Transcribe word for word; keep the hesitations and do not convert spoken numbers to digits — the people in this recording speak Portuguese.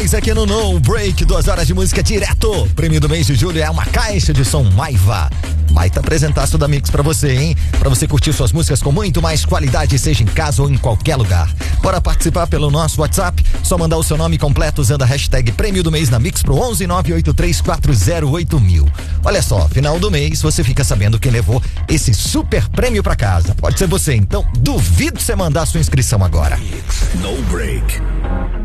mês aqui no No Break, duas horas de música direto. Prêmio do mês de julho é uma caixa de som Maiva. Baita apresentaço da Mix pra você, hein? Pra você curtir suas músicas com muito mais qualidade, seja em casa ou em qualquer lugar. Bora participar pelo nosso WhatsApp, só mandar o seu nome completo usando a hashtag Prêmio do Mês na Mix pro onze nove oito três quatro zero oito mil. Olha só, final do mês você fica sabendo quem levou esse super prêmio pra casa. Pode ser você, então duvido você mandar a sua inscrição agora. No Break.